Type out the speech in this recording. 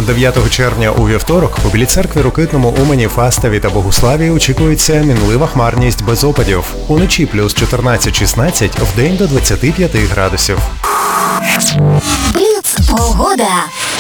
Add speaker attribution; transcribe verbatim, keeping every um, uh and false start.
Speaker 1: дев'ятого червня у вівторок у Білій церкві, Рокитному, Умані, Фастові та Богуславі очікується мінлива хмарність без опадів. Уночі плюс чотирнадцять шістнадцять, вдень до двадцяти п'яти градусів.
Speaker 2: Бліц погода.